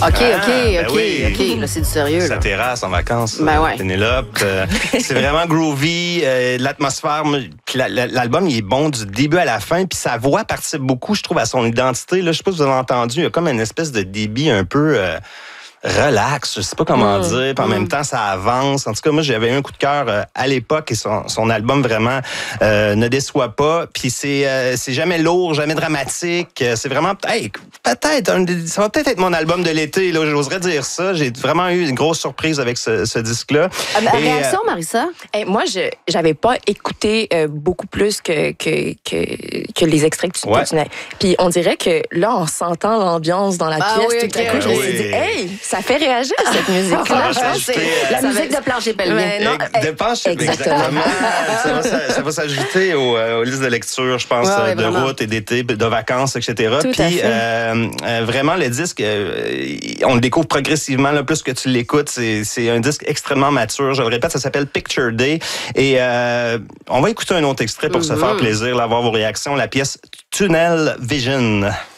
OK. Oui. Là, c'est du sérieux. Sa terrasse en vacances. Ouais. Pénélope. C'est vraiment groovy. L'atmosphère. Puis l'album, il est bon du début à la fin. Puis sa voix participe beaucoup, je trouve, à son identité. Là, je sais pas si vous avez entendu. Il y a comme une espèce de débit un peu... relax, je sais pas comment dire, puis en même temps ça avance. En tout cas, moi j'avais eu un coup de cœur à l'époque et son album vraiment ne déçoit pas. Puis c'est jamais lourd, jamais dramatique. C'est vraiment peut-être ça va peut-être être mon album de l'été. Là, j'oserais dire ça. J'ai vraiment eu une grosse surprise avec ce disque-là. Réaction, Marissa? Moi, j'avais pas écouté beaucoup plus que les extraits que tu tenais. Puis on dirait que là, on s'entend l'ambiance dans la pièce tout à coup. Je me suis dit, hey, ça fait réagir cette musique-là. Je pense que c'est la musique de plancher pelvien. De plancher, exactement. Ça va s'ajouter aux listes de lecture, je pense, de vraiment. route et d'été, de vacances, etc. Tout Puis à vraiment, le disque, on le découvre progressivement. Là, plus que tu l'écoutes, c'est un disque extrêmement mature. Je le répète, ça s'appelle Picture Day. Et on va écouter un autre extrait pour se faire plaisir, là, avoir vos réactions. La pièce Tunnel Vision.